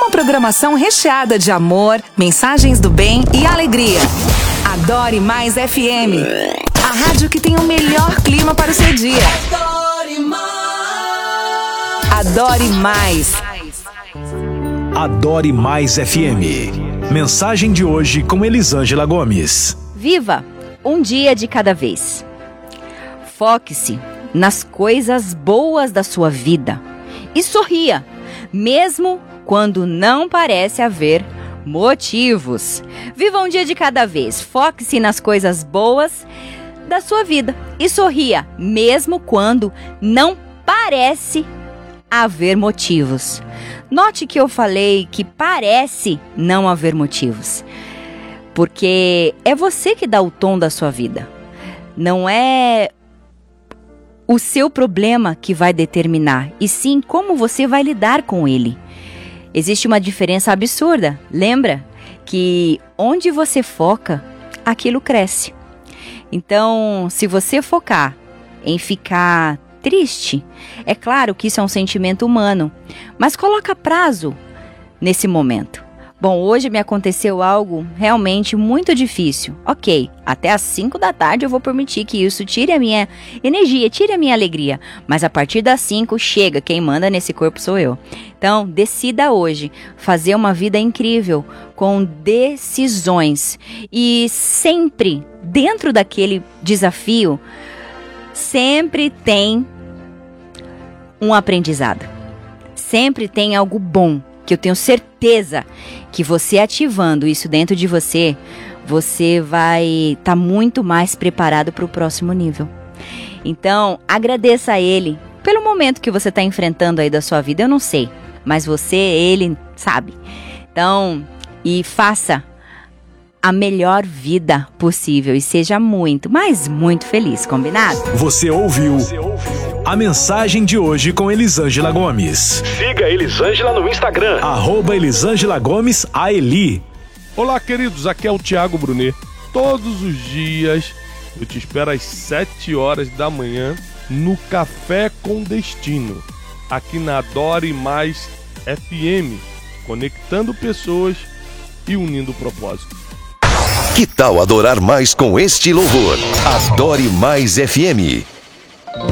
Uma programação recheada de amor, mensagens do bem e alegria. Adore Mais FM. A rádio que tem o melhor clima para o seu dia. Adore Mais. Adore Mais. Adore Mais FM. Mensagem de hoje com Elisângela Gomes. Viva um dia de cada vez. Foque-se nas coisas boas da sua vida e sorria, mesmo quando não parece haver motivos. Viva um dia de cada vez. Foque-se nas coisas boas da sua vida e sorria, mesmo quando não parece haver motivos. Note que eu falei que parece não haver motivos, porque é você que dá o tom da sua vida. Não é o seu problema que vai determinar, e sim como você vai lidar com ele. Existe uma diferença absurda. Lembra que onde você foca, aquilo cresce. Então, se você focar em ficar triste, é claro que isso é um sentimento humano, mas coloca prazo nesse momento. Bom, hoje me aconteceu algo realmente muito difícil. Ok, até às 5 da tarde eu vou permitir que isso tire a minha energia, tire a minha alegria. Mas a partir das 5, chega, quem manda nesse corpo sou eu. Então, decida hoje fazer uma vida incrível, com decisões. E sempre, dentro daquele desafio, sempre tem um aprendizado. Sempre tem algo bom, que eu tenho certeza que você ativando isso dentro de você, você vai estar muito mais preparado para o próximo nível. Então, agradeça a Ele pelo momento que você está enfrentando aí da sua vida. Eu não sei, mas você, Ele, sabe. Então, e faça a melhor vida possível e seja muito, mas muito feliz, combinado? Você ouviu a mensagem de hoje com Elisângela Gomes. Siga Elisângela no Instagram, @Elisângela Gomes AELI. Olá, queridos, aqui é o Thiago Brunet. Todos os dias eu te espero às 7 horas da manhã no Café com Destino, aqui na Adore Mais FM, conectando pessoas e unindo propósito. Que tal adorar mais com este louvor? Adore Mais FM.